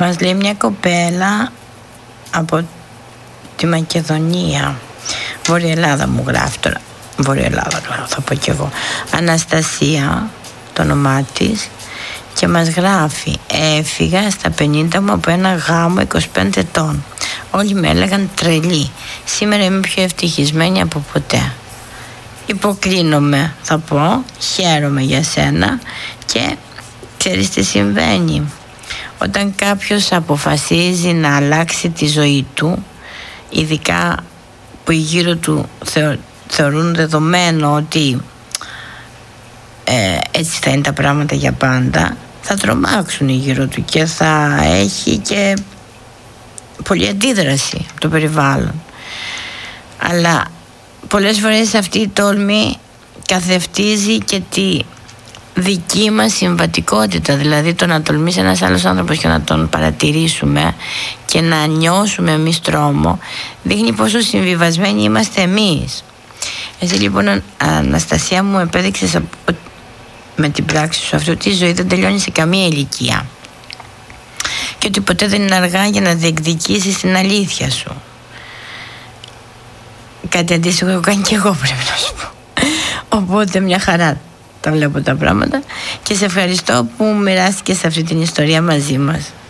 Μας λέει μια κοπέλα από τη Μακεδονία, Βόρεια Ελλάδα μου γράφει τώρα. Βόρεια Ελλάδα θα πω κι εγώ. Αναστασία το όνομά της, και μας γράφει: έφυγα στα 50 μου από ένα γάμο 25 ετών. Όλοι με έλεγαν τρελή. Σήμερα είμαι πιο ευτυχισμένη από ποτέ. Υποκρίνομαι, θα πω, χαίρομαι για σένα. Και ξέρεις τι συμβαίνει? Όταν κάποιος αποφασίζει να αλλάξει τη ζωή του, ειδικά που οι γύρω του θεωρούν δεδομένο ότι έτσι θα είναι τα πράγματα για πάντα, θα τρομάξουν οι γύρω του και θα έχει και πολλή αντίδραση από το περιβάλλον. Αλλά πολλές φορές αυτή η τόλμη καθευτίζει και τη δική μας συμβατικότητα, δηλαδή το να τολμήσει ένας άλλος άνθρωπος και να τον παρατηρήσουμε και να νιώσουμε εμείς τρόμο, δείχνει πόσο συμβιβασμένοι είμαστε εμείς. Εσύ λοιπόν, Αναστασία μου, επέδειξες με την πράξη σου αυτή ότι η ζωή δεν τελειώνει σε καμία ηλικία και ότι ποτέ δεν είναι αργά για να διεκδικήσεις την αλήθεια σου. Κάτι αντίστοιχο έχω κάνει και εγώ, πρέπει να σου πω. Οπότε μια χαρά τα βλέπω τα πράγματα και σε ευχαριστώ που μοιράστηκες αυτή την ιστορία μαζί μας.